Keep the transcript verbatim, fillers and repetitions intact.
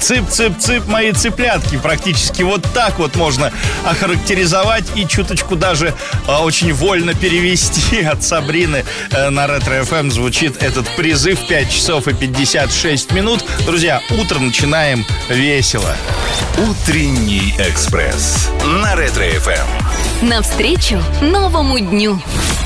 Цып-цып-цып, мои цыплятки. Практически вот так вот можно охарактеризовать и чуточку даже а, очень вольно перевести от Сабрины а, на Ретро-эф эм звучит этот призыв. Пять часов и пятьдесят шесть минут. Друзья, утро начинаем весело. Утренний экспресс на Ретро-эф эм. Навстречу новому дню.